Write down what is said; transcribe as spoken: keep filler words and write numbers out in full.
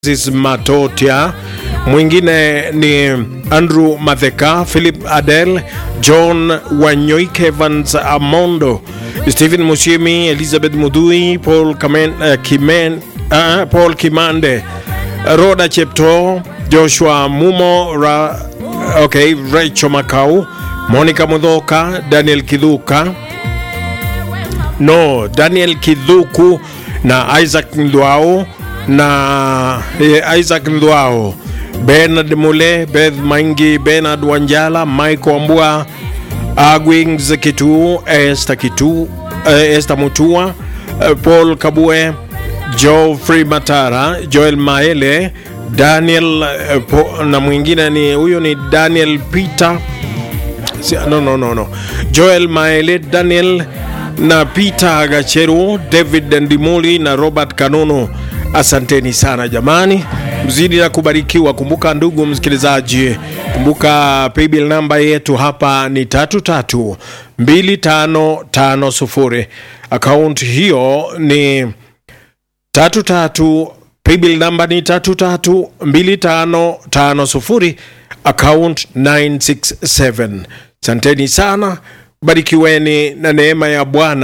Matotia, mwingine ni Andrew Matheka, Philip Adel, John Wanyoike, Evans Amondo, Stephen Mushimi, Elizabeth Mudui, Paul Kamen, uh, Kimen, uh, Paul Kimande, Roda Chepto, Joshua Mumo, Ra, okay, Rachel Makau, Monica Mudoka, Daniel Kiduka, no, Daniel Kiduku na Isaac Ndwao na eh, Isaac Ndwao, Bernard Mule, Beth Maingi, Bernard Wanjala, Michael Ambua, Agwings Kitu, Esther Kitu, eh, Esther Mutua, eh, Paul Kabue, Joe Free Matara, Joel Maele, Daniel eh, po, na mwingine ni huyo ni Daniel Peter, no no no no Joel Maele, Daniel na Peter Gacheru, David Ndimuli na Robert Kanono. Asanteni sana jamani, mzidi na kubarikiwa. Kumbuka ndugu msikilizaji, kumbuka paybill number yetu hapa ni tatu tatu mbili tano tano sufuri. Account hiyo ni tatu tatu, paybill number ni tatu tatu mbili tano tano sufuri, account nine six seven. Asanteni sana, barikiweni na neema ya Bwana